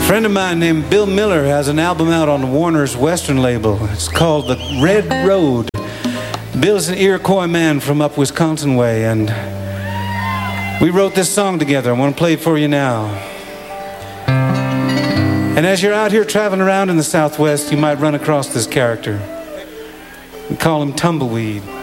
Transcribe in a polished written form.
A friend of mine named Bill Miller has an album out on Warner's Western label. It's called The Red Road. Bill's an Iroquois man from up Wisconsin way, and we wrote this song together. I want to play it for you now. And as you're out here traveling around in the Southwest, you might run across this character. We call him Tumbleweed.